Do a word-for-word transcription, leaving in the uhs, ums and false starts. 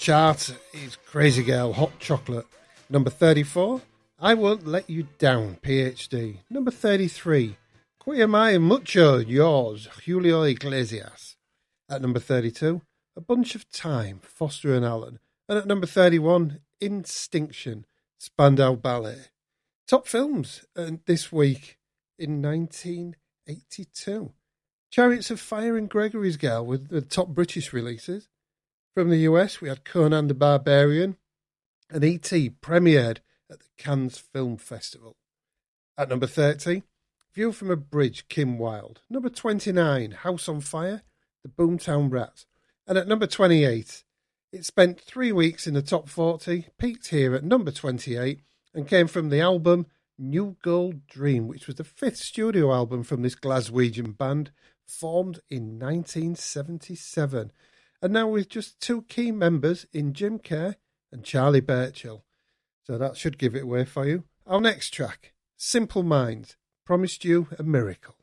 chart is Crazy Girl, Hot Chocolate. Number thirty-four, I Won't Let You Down, P H D. Number thirty-three, Qui Mai Mucho Yours, Julio Iglesias. At number thirty-two, A Bunch of Time, Foster and Allen. And at number thirty-one, Instinction, Spandau Ballet. Top films uh, this week in nineteen eighty-two. Chariots of Fire and Gregory's Girl with the top British releases. From the U S, we had Conan the Barbarian, and E T premiered at the Cannes Film Festival. At number thirty, View from a Bridge, Kim Wilde. Number twenty-nine, House on Fire, The Boomtown Rats. And at number twenty-eight, it spent three weeks in the top forty, peaked here at number twenty-eight, and came from the album New Gold Dream, which was the fifth studio album from this Glaswegian band, formed in nineteen seventy-seven. And now with just two key members in Jim Kerr and Charlie Burchill. So that should give it away for you. Our next track, Simple Minds, Promised You a Miracle.